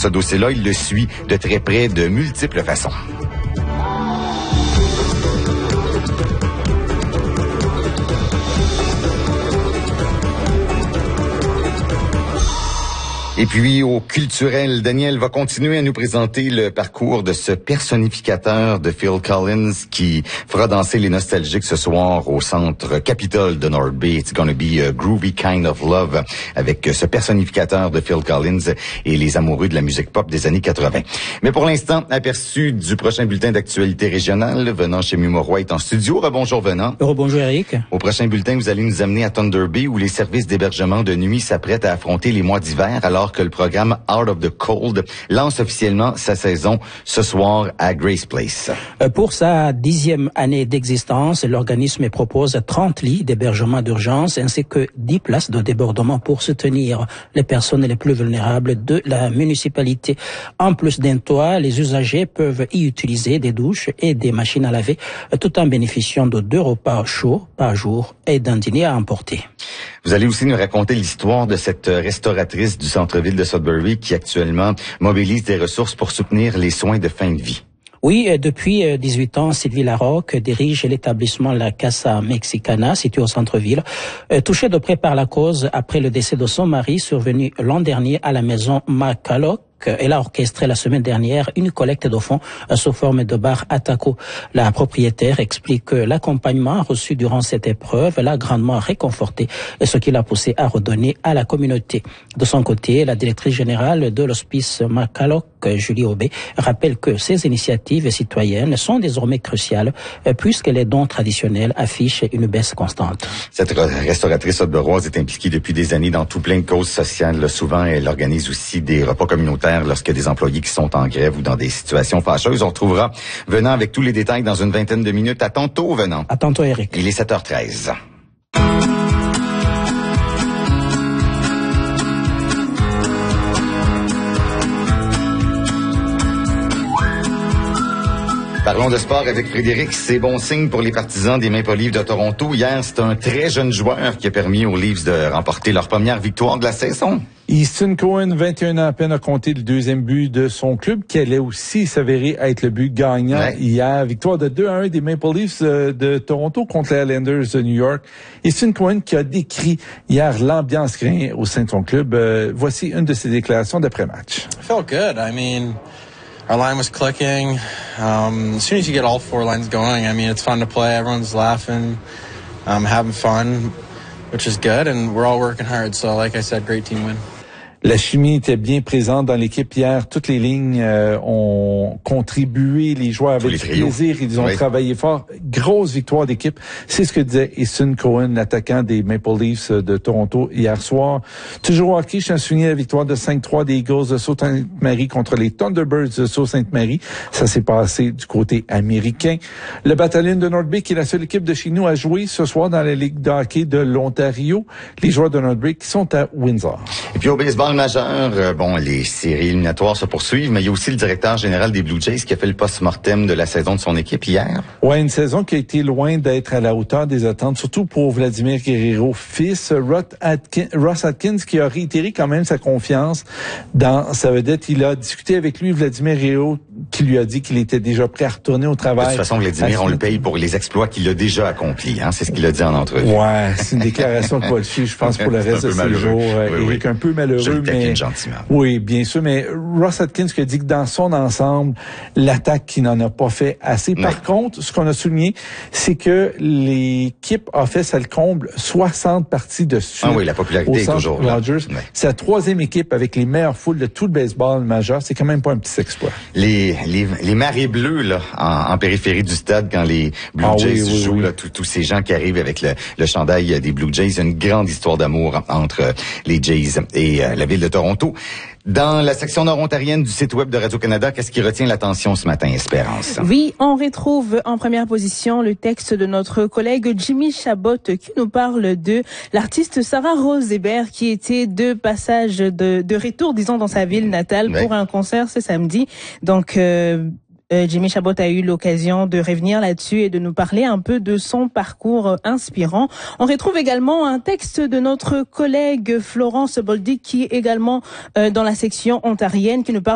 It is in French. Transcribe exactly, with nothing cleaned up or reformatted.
ce dossier-là. Il le suit de très près de multiples façons. Et puis, au culturel, Daniel va continuer à nous présenter le parcours de ce personnificateur de Phil Collins qui fera danser les nostalgiques ce soir au centre Capitol de North Bay. It's gonna be a groovy kind of love avec ce personnificateur de Phil Collins et les amoureux de la musique pop des années quatre-vingt. Mais pour l'instant, aperçu du prochain bulletin d'actualité régionale, Venant chez Mumoroy est en studio. Rebonjour Venant. Rebonjour Eric. Au prochain bulletin, vous allez nous amener à Thunder Bay où les services d'hébergement de nuit s'apprêtent à affronter les mois d'hiver alors que le programme Out of the Cold lance officiellement sa saison ce soir à Grace Place. Pour sa dixième année d'existence, l'organisme propose trente lits d'hébergement d'urgence ainsi que dix places de débordement pour soutenir les personnes les plus vulnérables de la municipalité. En plus d'un toit, les usagers peuvent y utiliser des douches et des machines à laver tout en bénéficiant de deux repas chauds par jour et d'un dîner à emporter. Vous allez aussi nous raconter l'histoire de cette restauratrice du centre-ville de Sudbury qui actuellement mobilise des ressources pour soutenir les soins de fin de vie. Oui, depuis dix-huit ans, Sylvie Larocque dirige l'établissement La Casa Mexicana, situé au centre-ville. Touchée de près par la cause après le décès de son mari survenu l'an dernier à la maison McCulloch, elle a orchestré la semaine dernière une collecte de fonds sous forme de bar à tacos. La propriétaire explique que l'accompagnement reçu durant cette épreuve l'a grandement réconforté, ce qui l'a poussé à redonner à la communauté. De son côté, la directrice générale de l'hospice McCulloch, Julie Aubé, rappelle que ces initiatives citoyennes sont désormais cruciales puisque les dons traditionnels affichent une baisse constante. Cette restauratrice sudburoise est impliquée depuis des années dans tout plein de causes sociales. Souvent, elle organise aussi des repas communautaires lorsqu'il y a des employés qui sont en grève ou dans des situations fâcheuses. On retrouvera Venant avec tous les détails dans une vingtaine de minutes. À tantôt, Venant. À tantôt, Eric. Il est sept heures treize. Parlons de sport avec Frédéric. C'est bon signe pour les partisans des Maple Leafs de Toronto. Hier, c'est un très jeune joueur qui a permis aux Leafs de remporter leur première victoire de la saison. Easton Cohen, vingt et un ans à peine, a compté le deuxième but de son club, qui allait aussi s'avérer être le but gagnant ouais. hier. Victoire de deux à un des Maple Leafs de Toronto contre les Islanders de New York. Easton Cohen qui a décrit hier l'ambiance qui règne au sein de son club. Euh, voici une de ses déclarations d'après-match. I felt good. I mean, our line was clicking. Um, as soon as you get all four lines going, I mean, it's fun to play. Everyone's laughing, um, having fun, which is good. And we're all working hard. So, like I said, great team win. La chimie était bien présente dans l'équipe hier. Toutes les lignes euh, ont contribué. Les joueurs avaient du plaisir. Ils ont oui. travaillé fort. Grosse victoire d'équipe. C'est ce que disait Easton Cohen, l'attaquant des Maple Leafs de Toronto hier soir. Toujours au hockey, je tiens à souligner la victoire de cinq trois des Eagles de Sault-Sainte-Marie contre les Thunderbirds de Sault-Sainte-Marie. Ça s'est passé du côté américain. Le bataillon de North Bay, qui est la seule équipe de chez nous à jouer ce soir dans la Ligue de hockey de l'Ontario. Les joueurs de North Bay qui sont à Windsor. Et puis au baseball majeur, euh, bon, les séries éliminatoires se poursuivent, mais il y a aussi le directeur général des Blue Jays qui a fait le post-mortem de la saison de son équipe hier. Ouais, une saison qui a été loin d'être à la hauteur des attentes, surtout pour Vladimir Guerrero, fils, Ross Atkins, Ross Atkins qui a réitéré quand même sa confiance dans sa vedette. Il a discuté avec lui, Vladimir Guerrero, qui lui a dit qu'il était déjà prêt à retourner au travail. De toute façon, Vladimir, on le paye pour les exploits qu'il a déjà accomplis, hein, c'est ce qu'il a dit en entrevue. Ouais, c'est une déclaration de Paul Fish, je pense, pour le reste de ses jours. Oui, Eric, oui. un peu malheureux, mais gentiment. Oui, bien sûr, mais Ross Atkins qui a dit que dans son ensemble, l'attaque qui n'en a pas fait assez. Par oui. contre, ce qu'on a souligné, c'est que l'équipe a fait, ça le comble, soixante parties de suite. Ah oui, la popularité est toujours là. Rogers. Oui. C'est la troisième équipe avec les meilleures foules de tout le baseball majeur. C'est quand même pas un petit exploit. Les, les, les marées bleues, là, en, en périphérie du stade, quand les Blue ah, Jays oui, oui, jouent, oui. là, tous ces gens qui arrivent avec le, le chandail des Blue Jays, une grande histoire d'amour entre les Jays et euh, la ville de Toronto. Dans la section nord-ontarienne du site web de Radio-Canada, qu'est-ce qui retient l'attention ce matin, Espérance? Oui, on retrouve en première position le texte de notre collègue Jimmy Chabot qui nous parle de l'artiste Sarah Rose Hébert qui était de passage de, de retour, disons, dans sa ville natale ouais. pour un concert ce samedi. Donc, euh, Euh, Jimmy Chabot a eu l'occasion de revenir là-dessus et de nous parler un peu de son parcours inspirant. On retrouve également un texte de notre collègue Florence Boldy qui est également euh, dans la section ontarienne qui nous parle